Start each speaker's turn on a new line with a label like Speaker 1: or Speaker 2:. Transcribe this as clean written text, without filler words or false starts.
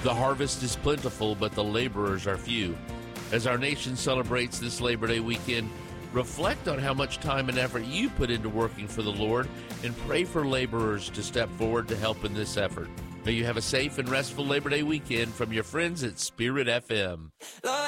Speaker 1: The harvest is plentiful, but the laborers are few. As our nation celebrates this Labor Day weekend, reflect on how much time and effort you put into working for the Lord and pray for laborers to step forward to help in this effort. May you have a safe and restful Labor Day weekend from your friends at Spirit FM.